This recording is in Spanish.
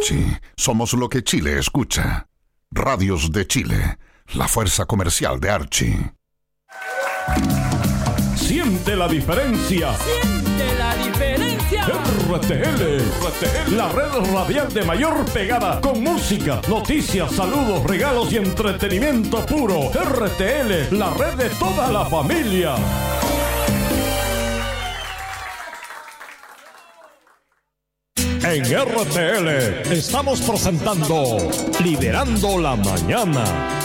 Archie, somos lo que Chile escucha. Radios de Chile, la fuerza comercial de Archie. Siente la diferencia. Siente la diferencia. RTL, la red radial de mayor pegada, con música, noticias, saludos, regalos y entretenimiento puro. RTL, la red de toda la familia. En RTL estamos presentando Liderando la Mañana.